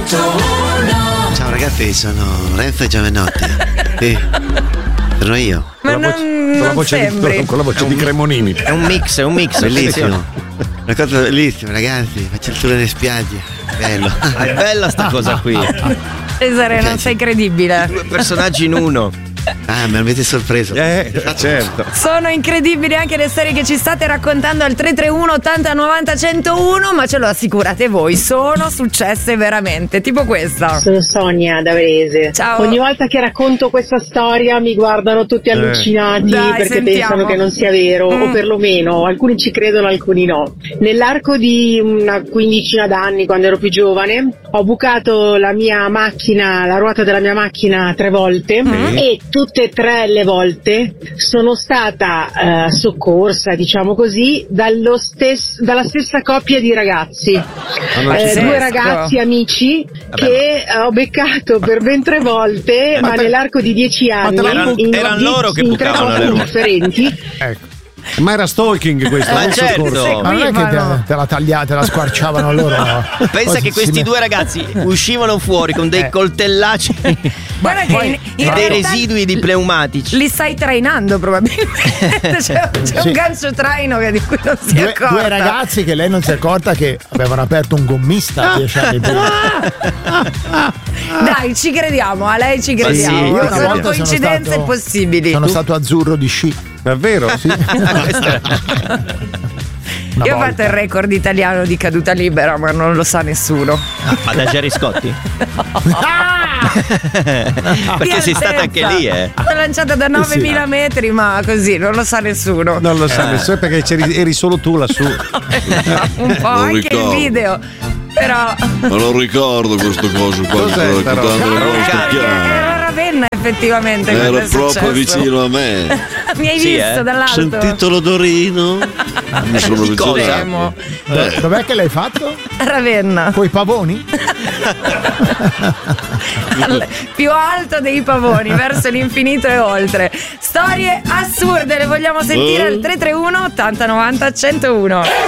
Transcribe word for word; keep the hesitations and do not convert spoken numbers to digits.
centouno. Ciao ragazzi, sono Renzo Giovanotti. Sì, sono io. Ma con la voce, non, con la non voce, di, sembri. con la voce di Cremonini. È un mix, è un mix. Bellissimo. Una cosa bellissima, ragazzi. Faccio il tour nelle spiagge. Bello. È bella sta cosa qui. Cesare, non sei credibile. Due personaggi in uno. Ah, mi avete sorpreso. Eh, certo. Sono incredibili anche le storie che ci state raccontando al tre tre uno ottanta novanta centouno, ma ce lo assicurate voi, sono successe veramente, tipo questa. Sono Sonia da Varese. Ciao. Ogni volta che racconto questa storia mi guardano tutti allucinati Dai, perché sentiamo. pensano che non sia vero, Mm. o perlomeno alcuni ci credono, alcuni no. Nell'arco di una quindicina d'anni, quando ero più giovane, ho bucato la mia macchina, la ruota della mia macchina tre volte Mm. e tutte e tre le volte sono stata eh, soccorsa, diciamo così, dallo stes- dalla stessa coppia di ragazzi. non ci Eh, sei. due ragazzi amici che eh, ho beccato per ben tre volte, ma, te- nell'arco di dieci anni te la- Erano- in, erano di- loro che in tre bucavano le posti ruote. differenti. Ecco. Ma era stalking questo, Ma non certo. soccorso. Ma non è che Seguivano. te, te la tagliate, te la squarciavano loro. No? Pensa Poi che si- questi si- due ragazzi uscivano fuori con dei Eh. coltellacci Guarda che in, in e dei realtà residui di pneumatici. li stai trainando probabilmente. C'è, c'è Sì. un gancio traino che di cui non si è Due, accorta. due ragazzi che lei non si è accorta che avevano aperto un gommista dieci anni prima. Dai, ci crediamo, a lei ci crediamo. sì, io una Sono volta sono coincidenze stato- possibili. Sono stato azzurro di sci. Davvero? Sì. Una Io ho volta. fatto il record italiano di caduta libera, ma non lo sa nessuno. Ma da Gerry Scotti? Perché Di sei stata anche altezza. lì, eh. L'ho lanciata da novemila metri, ma così non lo sa nessuno. Non lo sa nessuno perché c'eri, eri solo tu lassù. Un po' Non anche ricordo. il video. Però Ma non ricordo questo coso qua che Cos'è sto sta raccontando roba? le vostre era chiare. Ravenna effettivamente. Era quando è proprio successo. vicino a me. Mi hai Sì, visto eh? dall'alto? Sentito l'odorino? Mi sono Di cosa? avvicinato. Do- Dov'è che l'hai fatto? Ravenna. Coi pavoni? Al- più alto dei pavoni, verso l'infinito e oltre. Storie assurde, le vogliamo sentire al tre tre uno ottanta novanta centouno.